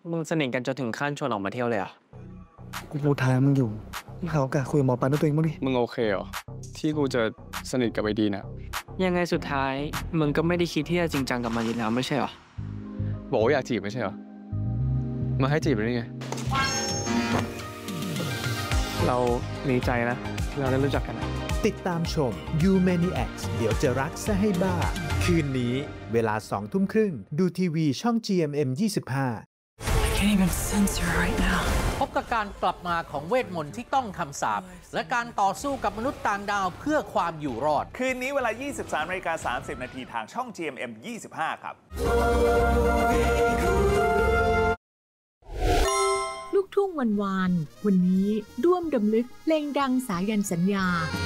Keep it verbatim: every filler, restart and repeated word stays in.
มึงสนิทกันจนถึงขั้นชวนออกมาเที่ยวเลยอ่ะกูพูดท้ายมึงอยู่มึงหาโอกาสคุยกับหมอปลาด้วยตัวเองบ้างดิมึงโอเคเหรอที่กูจะสนิทกับไอ้ดีนะยังไงสุดท้ายมึงก็ไม่ได้คิดที่จะจริงจังกับมันอยู่แล้วไม่ใช่เหรอบอกว่าอยากจีบไม่ใช่เหรอมาให้จีบหรือไงเราดีใจนะที่เราได้รู้จักกันนะติดตามชม You Maniacs เดี๋ยวจะรักซะให้บ้าคืนนี้เวลาสองทุ่มครึ่งดูทีวีช่อง จี เอ็ม เอ็ม ยี่สิบห้า I can't even sense her right now พบกับการกลับมาของเวทมนต์ที่ต้องคำสาปและการต่อสู้กับมนุษย์ต่างดาวเพื่อความอยู่รอดคืนนี้เวลา ยี่สิบสามนาฬิกาสามสิบนาทีทางช่อง จี เอ็ม เอ็ม ยี่สิบห้า ครับลูกทุ่งวันวานวันนี้ร่วมดำลึกเพลงดังสายันสัญญา